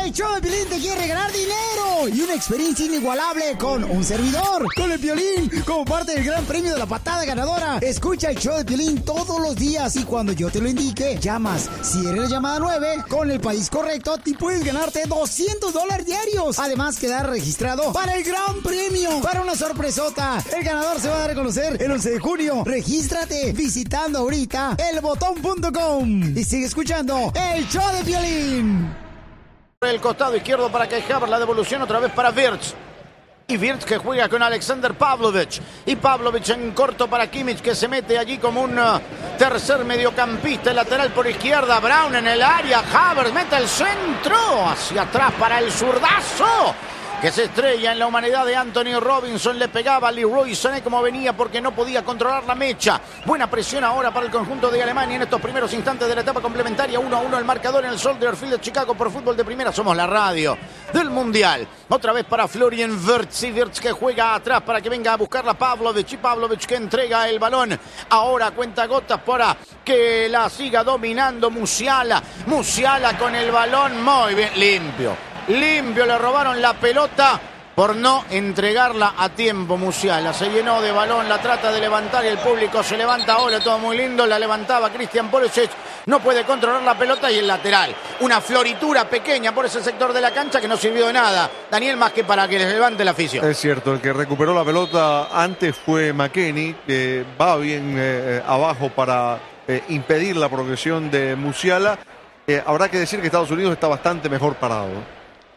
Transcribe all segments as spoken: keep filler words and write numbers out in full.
El show de Piolín te quiere ganar dinero y una experiencia inigualable con un servidor, con el Piolín, como parte del gran premio de la patada ganadora. Escucha el show de Piolín todos los días y cuando yo te lo indique, llamas. Si eres la llamada nueve, con el país correcto, te puedes ganarte doscientos dólares diarios. Además, quedar registrado para el gran premio, para una sorpresota. El ganador se va a dar a conocer el once de junio. Regístrate visitando ahorita el botón punto com y sigue escuchando el show de Piolín. El costado izquierdo para Kai Havertz, la devolución otra vez para Wirtz. Y Wirtz que juega con Alexander Pavlovich. Y Pavlovich en corto para Kimmich, que se mete allí como un uh, tercer mediocampista, el lateral por izquierda. Brown en el área. Havertz mete el centro. Hacia atrás para el zurdazo, que se estrella en la humanidad de Anthony Robinson. Le pegaba a Leroy Sané como venía porque no podía controlar la mecha. Buena presión ahora para el conjunto de Alemania en estos primeros instantes de la etapa complementaria. uno a uno el marcador en el Soldier Field de Chicago por Fútbol de Primera. Somos la radio del Mundial. Otra vez para Florian Wirtz. Y Wirtz que juega atrás para que venga a buscarla Pavlovich. Y Pavlovich que entrega el balón. Ahora cuenta gotas para que la siga dominando Musiala. Musiala con el balón muy bien limpio. Limpio, le robaron la pelota por no entregarla a tiempo. Musiala se llenó de balón, la trata de levantar y el público se levanta ahora, todo muy lindo. La levantaba Christian Pulisic, no puede controlar la pelota y el lateral. Una floritura pequeña por ese sector de la cancha que no sirvió de nada, Daniel, más que para que les levante la afición. Es cierto, el que recuperó la pelota antes fue McKennie, que va bien eh, abajo para eh, impedir la progresión de Musiala. Eh, habrá que decir que Estados Unidos está bastante mejor parado.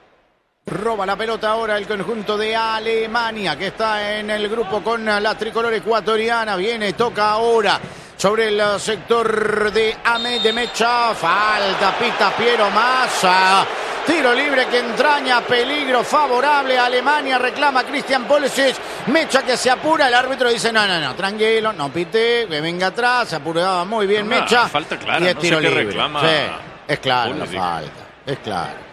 Roba la pelota ahora el conjunto de Alemania, que está en el grupo con la tricolor ecuatoriana. Viene, toca ahora sobre el sector de Ahmed de Mecha. Falta, pita Piero Massa. Tiro libre que entraña peligro favorable a Alemania. Reclama Christian Pulisic. Mecha que se apura. El árbitro dice: no, no, no, tranquilo, no pite, que venga atrás. Se apuraba muy bien Una Mecha. Falta clara, y es no tiro sé qué libre. reclama. Sí, es claro la Pulisic. falta. Es claro.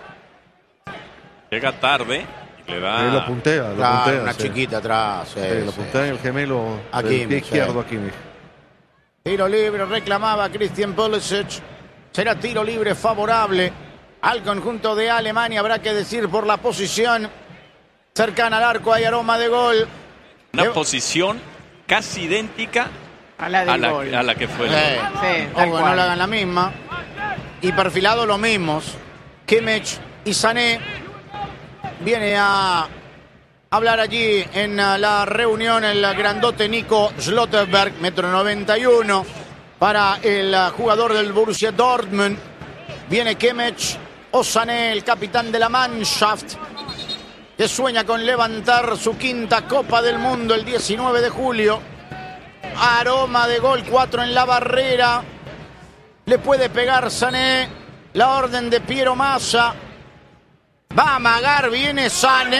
Llega tarde y le da... Ahí lo puntea, lo Claro, puntea. una sí. chiquita atrás. Sí, Sí, lo sí, puntea en sí. el gemelo Aquí, del pie sí. izquierdo aquí. Tiro libre reclamaba Christian Pulisic. Será tiro libre favorable al conjunto de Alemania. Habrá que decir por la posición cercana al arco. Hay aroma de gol. Una Le... posición casi idéntica a la, del a la, gol. a la que fue el Sí. gol. Sí, tal Ojo, no cual. le hagan la misma. Y perfilado los mismos. Kimmich y Sané. Viene a hablar allí en la reunión el grandote Nico Schlotterberg, metro noventa y uno, para el jugador del Borussia Dortmund. Viene Kimmich o Sané, el capitán de la Mannschaft, que sueña con levantar su quinta Copa del Mundo el diecinueve de julio. Aroma de gol, cuatro en la barrera. Le puede pegar Sané. La orden de Piero Massa. Va a amagar, viene Sané.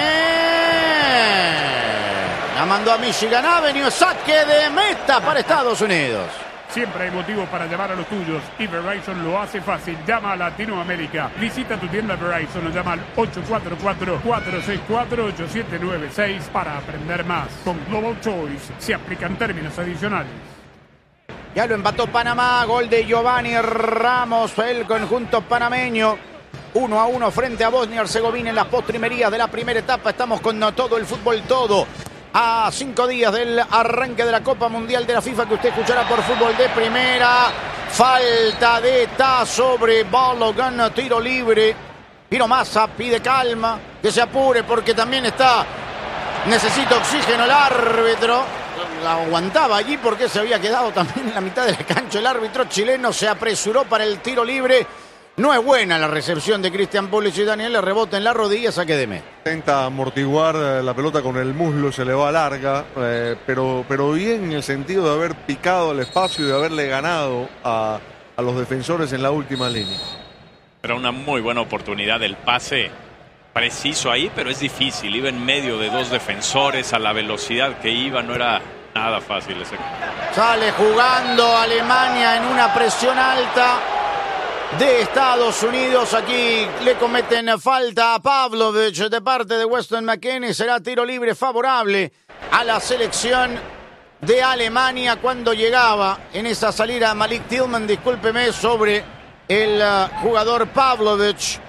La mandó a Michigan Avenue. Saque de meta para Estados Unidos. Siempre hay motivos para llamar a los tuyos y Verizon lo hace fácil. Llama a Latinoamérica. Visita tu tienda Verizon o llama al ocho cuatro cuatro, cuatro seis cuatro, ocho siete nueve seis para aprender más. Con Global Choice se aplican términos adicionales. Ya lo empató Panamá. Gol de Giovanni Ramos, el conjunto panameño. uno a uno frente a Bosnia y Herzegovina en las postrimerías de la primera etapa. Estamos con todo el fútbol todo. A cinco días del arranque de la Copa Mundial de la FIFA, que usted escuchará por Fútbol de Primera. Falta de Ta sobre Balogun, tiro libre. Piero Massa pide calma, que se apure porque también está... Necesita oxígeno el árbitro. Aguantaba allí porque se había quedado también en la mitad de la cancha. El árbitro chileno se apresuró para el tiro libre. No es buena la recepción de Christian Pulisic y Daniel. Le rebota en la rodilla, saque de meta. Intenta amortiguar eh, la pelota con el muslo, se le va larga, eh, pero, pero bien en el sentido de haber picado el espacio y de haberle ganado a, a los defensores en la última línea. Era una muy buena oportunidad del pase preciso ahí, pero es difícil. Iba en medio de dos defensores, a la velocidad que iba, no era nada fácil ese. Sale jugando Alemania en una presión alta de Estados Unidos. Aquí le cometen falta a Pavlovich de parte de Weston McKennie. Será tiro libre favorable a la selección de Alemania. Cuando llegaba en esa salida Malik Tillman, discúlpeme, sobre el uh, jugador Pavlovich.